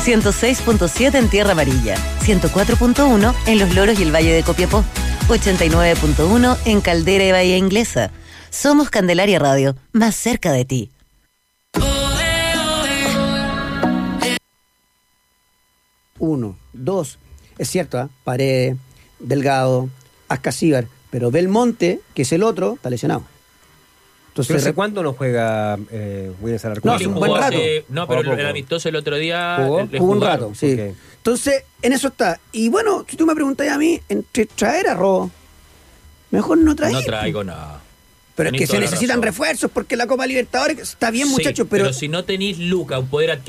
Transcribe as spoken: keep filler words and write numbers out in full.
ciento seis punto siete en Tierra Amarilla, ciento cuatro punto uno en Los Loros y el Valle de Copiapó, ochenta y nueve punto uno en Caldera y Bahía Inglesa. Somos Candelaria Radio, más cerca de ti. Uno, dos, es cierto, ¿eh? Paredes, Delgado, Ascasíbar, pero Belmonte, que es el otro, está lesionado. Entonces, ¿Pero hace cuánto no juega eh, Williams Alarcón? No, hace un buen rato. Hace, no, pero el, el amistoso el otro día... ¿Jugó? Le Jugó un rato, sí. Okay. Entonces, en eso está. Y bueno, si tú me preguntas a mí, entre traer a Robo, mejor no traer. No traigo nada. Pero Tenís es que se toda la necesitan razón. refuerzos porque la Copa Libertadores está bien, Sí, muchachos, pero... pero si no tenéis lucas, un poder adquisitivo